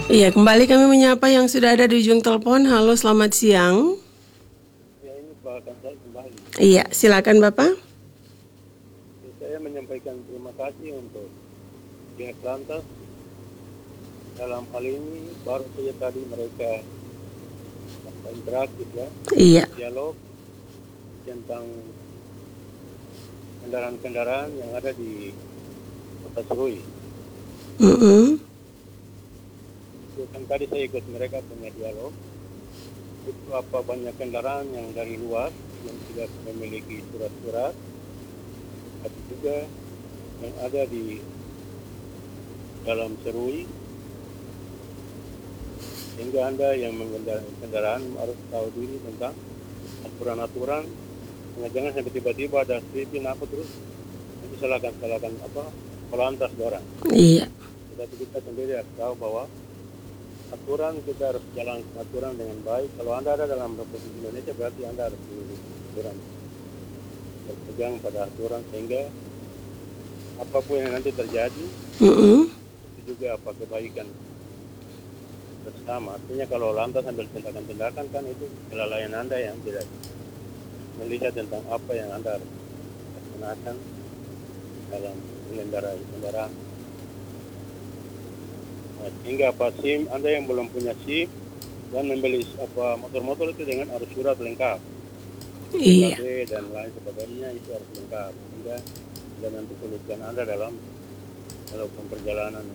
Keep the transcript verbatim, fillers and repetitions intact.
Iya, kembali kami menyapa yang sudah ada di ujung telepon. Halo, selamat siang. Ya, ini Pak Kansal kembali. Iya, silakan Bapak. Ya, saya menyampaikan terima kasih untuk pihak Lantas. Dalam hal ini baru saja tadi mereka interaktif ya, Iya. dialog tentang kendaraan-kendaraan yang ada di Kota Serui. Mm-mm. Itu kan tadi saya ikut mereka punya dialog. Itu apa banyak kendaraan yang dari luar yang tidak memiliki surat-surat, tapi juga yang ada di dalam Serui, sehingga Anda yang mengendarai kendaraan harus tahu dulu tentang aturan-aturan. Jangan sampai tiba-tiba ada skripin apa terus nanti salahkan-salahkan apa pelantas orang. Iya. Tetapi kita sendiri harus tahu bahwa aturan kita harus jalan aturan dengan baik. Kalau Anda ada dalam Republik Indonesia berarti Anda harus mengikuti aturan, berpegang pada aturan sehingga apapun yang nanti terjadi Mm-mm. itu juga apa kebaikan bersama. Artinya kalau lantas ambil tindakan-tindakan kan itu kelalaian Anda yang tidak melihat tentang apa yang Anda harus laksanakan dalam mengendarai kendaraan. Nah, sehingga apa SIM Anda yang belum punya SIM dan membeli apa motor-motor itu dengan harus surat lengkap, Iya. K B dan lain sebagainya itu harus lengkap sehingga jangan kesulitan Anda dalam melakukan perjalanan